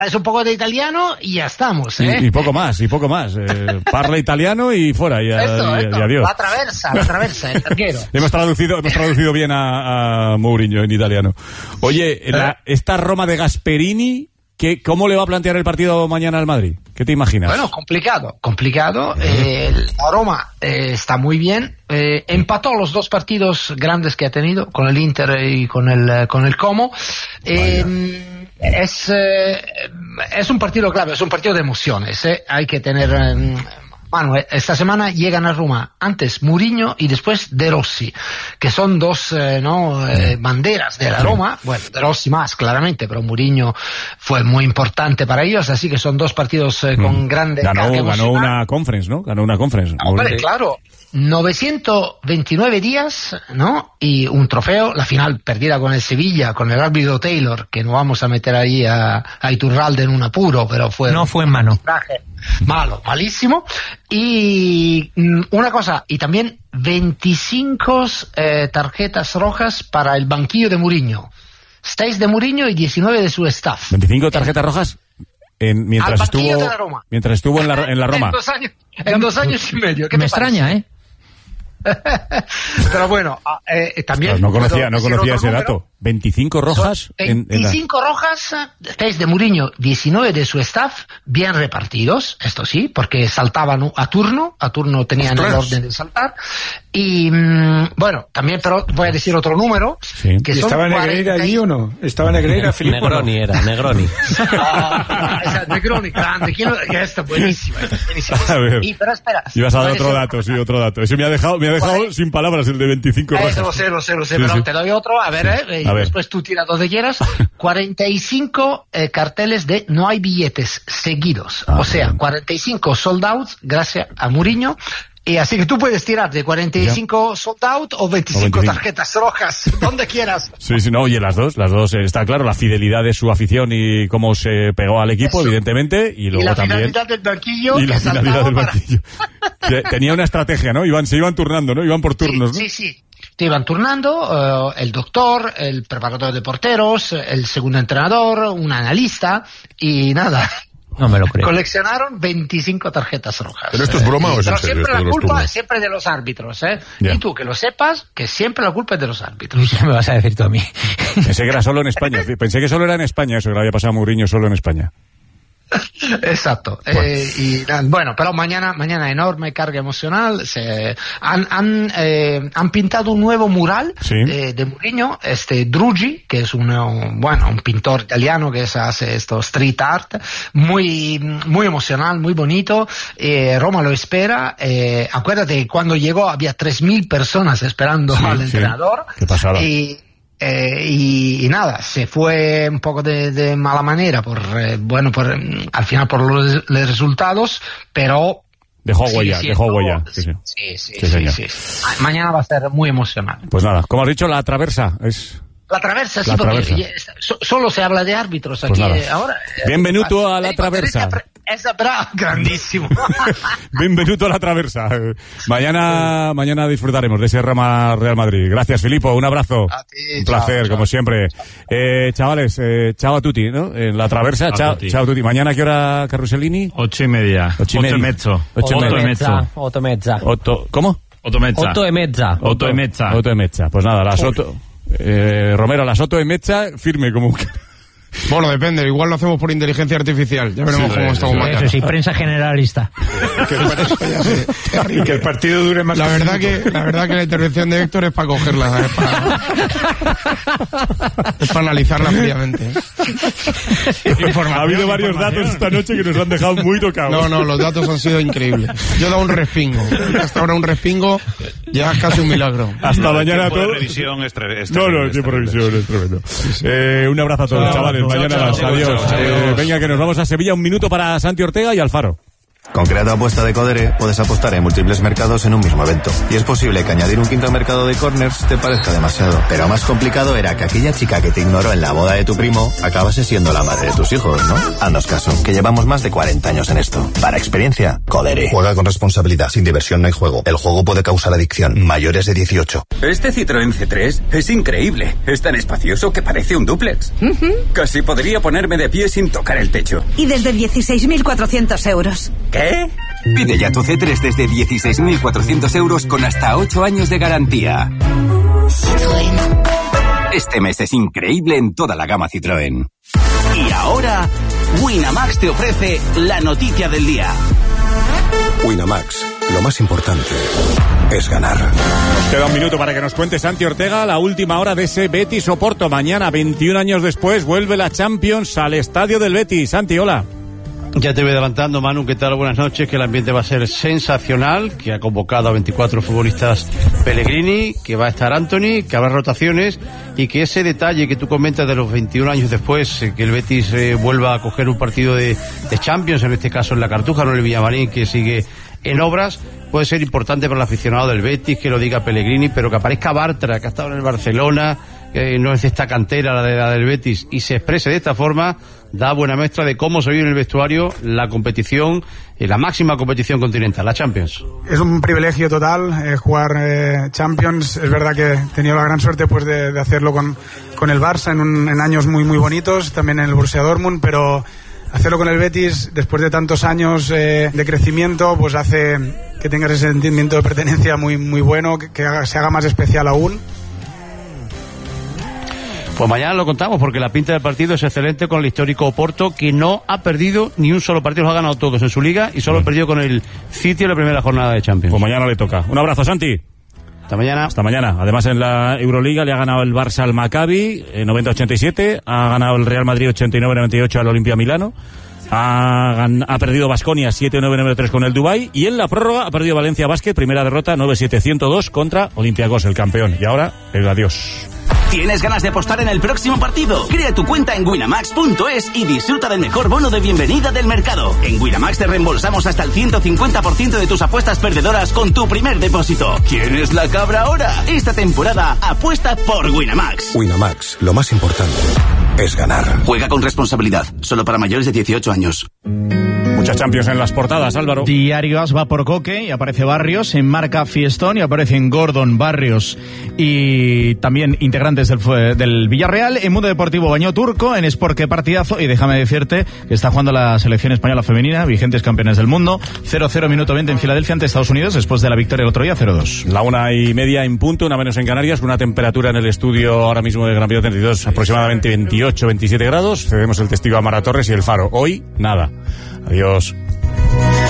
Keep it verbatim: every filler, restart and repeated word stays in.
es un poco de italiano y ya estamos, ¿eh? Y, y poco más, y poco más. Eh, parla italiano y fuera, y, a, esto, y, esto. y adiós. La traversa, la traversa, el arquero. hemos traducido, hemos traducido bien a, a Mourinho en italiano. Oye, la, esta Roma de Gasperini, ¿qué, ¿cómo le va a plantear el partido mañana al Madrid? ¿Qué te imaginas? Bueno, complicado, complicado. Eh, la Roma eh, está muy bien. Eh, empató los dos partidos grandes que ha tenido, con el Inter y con el, con el Como. Eh, es, eh, es un partido clave, es un partido de emociones. Eh. Hay que tener... Eh, Bueno, esta semana llegan a Roma antes Mourinho y después De Rossi, que son dos eh, no eh, banderas de la Roma. Bueno, De Rossi más, claramente, pero Mourinho fue muy importante para ellos, así que son dos partidos eh, con mm. grande ganó, carga ganó emocional. una conference, ¿no? Ganó una conference. Hombre, claro, novecientos veintinueve días, ¿no? Y un trofeo, la final perdida con el Sevilla, con el árbitro Taylor, que no vamos a meter ahí a, a Iturralde en un apuro, pero fue... No fue en mano. Malo, malísimo. Y una cosa, y también veinticinco eh, tarjetas rojas para el banquillo de Mourinho. seis de Mourinho y diecinueve de su staff. ¿veinticinco tarjetas rojas? En, mientras, estuvo, mientras estuvo en la, en la Roma. En dos años, en dos años y medio. ¿Qué Me te parece? extraña, ¿eh? Pero bueno, eh, también... Ostras, no conocía, no conocía ese dato. Número. veinticinco rojas. En, en veinticinco la... rojas, seis de Mourinho, diecinueve de su staff, bien repartidos, esto sí, porque saltaban a turno, a turno tenían Ostras. el orden de saltar. Y mmm, bueno, también pero voy a decir otro número. Sí. Que ¿Estaba son Negreira allí o no? ¿Estaba Negreira, Filippo? Negroni no? era, Negroni. Ah, esa, Negroni, grande. ¿Quién lo... Esta buenísima, buenísima. A ver. Y, pero espera. Ibas a dar otro dato, sí, otro dato. Ese me ha dejado, me ha dejado sin palabras el de veinticinco rojas. Eso lo sé, lo sé, lo sé, sí, pero sí. te doy otro, a ver, eh, a y ver. después tú tiras donde quieras. cuarenta y cinco eh, carteles de no hay billetes seguidos. Ah, o sea, bien. cuarenta y cinco sold outs gracias a Mourinho. Y así que tú puedes tirar de cuarenta y cinco ya. sold out o veinticinco, o veinticinco tarjetas rojas, donde quieras. Sí, sí, no, oye, las dos, las dos, eh, está claro, la fidelidad de su afición y cómo se pegó al equipo, Eso. evidentemente, y luego y la también... finalidad del banquillo. Y la que finalidad del para... banquillo. Que tenía una estrategia, ¿no? Iban, se iban turnando, ¿no? Iban por turnos, sí, ¿no? Sí, sí. Te iban turnando uh, el doctor, el preparador de porteros, el segundo entrenador, un analista y nada. No me lo creo. Coleccionaron veinticinco tarjetas rojas. ¿Pero esto es broma eh, o es en pero serio? siempre Esto de la los culpa turnos. siempre de los árbitros, ¿eh? Ya. Y tú, que lo sepas, que siempre la culpa es de los árbitros. ¿Qué me vas a decir tú a mí? Pensé que era solo en España. Pensé que solo era en España eso, que le había pasado a Mourinho solo en España. Exacto. Bueno. Eh, y bueno, pero mañana, mañana enorme carga emocional. Se han, han, eh, han pintado un nuevo mural Sí. de, de Mourinho, este Drugi, que es un, un, bueno, un pintor italiano que hace esto street art, muy, muy emocional, muy bonito. Eh, Roma lo espera. Eh, acuérdate, cuando llegó había tres mil personas esperando Sí, al sí. entrenador. Qué pasada. Y, Eh, y, y nada, se fue un poco de, de mala manera por eh, bueno por mm, al final por los, los resultados, pero Dejó sigue huella, siendo- dejó huella. Sí, sí. sí, sí, Sí, sí, señor. sí, sí. Ma- mañana va a ser muy emocional. Pues nada, como has dicho, la traversa es... La traversa, sí, La porque traversa. ya- so- solo se habla de árbitros Pues aquí nada. eh, ahora. Benvenuto Eh, a la eh, traversa. Es bravo, grandísimo. Bienvenuto a la traversa. Mañana, mañana disfrutaremos de ese Roma Real Madrid. Gracias, Filippo. Un abrazo. A ti, un chao, placer, chao. como siempre. Eh, chavales, eh, chao a tutti, ¿no? En la traversa, Ciao a chao, tutti. chao a tutti. Mañana, ¿qué hora, Carrusellini? Ocho y media. Ocho y media. e mezzo. Ocho y Otto media. e mezzo. Otto e mezza. Otto, ¿cómo? Otto mezza. Otto e mezza. Otto e mezza. Otto de Mecha. Pues nada, las Otto... Eh, Romero, las Otto de Mecha, firme como... Bueno, depende, igual lo hacemos por inteligencia artificial. Ya veremos Sí, cómo sí, estamos sí. mañana. Eso sí, prensa generalista. Que el par- ya sé, terrible. Y que el partido dure más La que verdad un que, la verdad que la intervención de Héctor es para cogerla, ¿sabes? Para, es para analizarla fríamente. Ha habido varios datos esta noche que nos han dejado muy tocados. No, no, los datos han sido increíbles. Yo he dado un respingo. Hasta ahora un respingo ya es casi un milagro. Hasta mañana a El tiempo de todos. revisión es tre- es No, terrible, no, el es tiempo de terrible. revisión es tremendo. Eh, un abrazo a todos, Chao, chavales. chao, Mañana chao, más. chao, Adiós. chao, Eh, adiós. venga, que nos vamos a Sevilla. Un minuto para Santi Ortega y Alfaro. Con Crea tu apuesta de Codere puedes apostar en múltiples mercados en un mismo evento. Y es posible que añadir un quinto mercado de corners te parezca demasiado. Pero más complicado era que aquella chica que te ignoró en la boda de tu primo acabase siendo la madre de tus hijos, ¿no? Haznos caso, que llevamos más de cuarenta años en esto. Para experiencia, Codere. Juega con responsabilidad. Sin diversión no hay juego. El juego puede causar adicción. Mayores de dieciocho. Este Citroën C tres es increíble. Es tan espacioso que parece un dúplex. Uh-huh. Casi podría ponerme de pie sin tocar el techo. Y desde dieciséis mil cuatrocientos euros. ¿Qué? Pide ya tu C tres desde dieciséis mil cuatrocientos euros con hasta ocho años de garantía. Citroën. Este mes es increíble en toda la gama Citroën. Y ahora, Winamax te ofrece la noticia del día. Winamax, lo más importante es ganar. Nos queda un minuto para que nos cuente Santi Ortega la última hora de ese Betis Oporto. Mañana, veintiún años después, vuelve la Champions al estadio del Betis. Santi, hola. Ya te voy adelantando, Manu, ¿qué tal? Buenas noches, que el ambiente va a ser sensacional, que ha convocado a veinticuatro futbolistas Pellegrini, que va a estar Anthony, que habrá rotaciones y que ese detalle que tú comentas de los veintiún años después, eh, que el Betis eh, vuelva a coger un partido de, de Champions, en este caso en la Cartuja, no en el Villamarín, que sigue en obras, puede ser importante para el aficionado del Betis, que lo diga Pellegrini, pero que aparezca Bartra, que ha estado en el Barcelona, que no es de esta cantera la, de, la del Betis, y se exprese de esta forma, da buena muestra de cómo se vive en el vestuario la competición, eh, la máxima competición continental, la Champions. Es un privilegio total eh, jugar eh, Champions. Es verdad que he tenido la gran suerte pues de, de hacerlo con, con el Barça en, un, en años muy muy bonitos, también en el Borussia Dortmund, pero hacerlo con el Betis después de tantos años eh, de crecimiento pues hace que tengas ese sentimiento de pertenencia muy muy bueno, que, que haga, se haga más especial aún. Pues mañana lo contamos, porque la pinta del partido es excelente con el histórico Oporto, que no ha perdido ni un solo partido, los ha ganado todos en su liga y solo ha perdido con el City en la primera jornada de Champions. Pues mañana le toca. Un abrazo, Santi. Hasta mañana. Hasta mañana. Además, en la Euroliga le ha ganado el Barça al Maccabi eh, noventa a ochenta y siete, ha ganado el Real Madrid ochenta y nueve a noventa y ocho al Olimpia Milano, ha, gan- ha perdido Baskonia siete nueve nueve tres con el Dubái, y en la prórroga ha perdido Valencia Basket, primera derrota nueve siete ciento dos contra Olympiacos, el campeón. Y ahora, el adiós. ¿Tienes ganas de apostar en el próximo partido? Crea tu cuenta en winamax punto es y disfruta del mejor bono de bienvenida del mercado. En Winamax te reembolsamos hasta el ciento cincuenta por ciento de tus apuestas perdedoras con tu primer depósito. ¿Quién es la cabra ahora? Esta temporada apuesta por Winamax. Winamax, lo más importante es ganar. Juega con responsabilidad, solo para mayores de dieciocho años. Muchas Champions en las portadas, Álvaro. Diario As va por Coque y aparece Barrios, en marca Fiestón y aparecen Gordon, Barrios y también integrantes del, del Villarreal. En Mundo Deportivo, Baño Turco, en Sport, qué partidazo, y déjame decirte que está jugando la selección española femenina, vigentes campeones del mundo. cero cero minuto veinte en Filadelfia ante Estados Unidos después de la victoria el otro día, cero dos. La una y media en punto, una menos en Canarias, una temperatura en el estudio ahora mismo de Gran Vía treinta y dos, aproximadamente veintiocho, veintisiete grados. Cedemos el testigo a Mara Torres y el Faro. Hoy, nada. Adiós.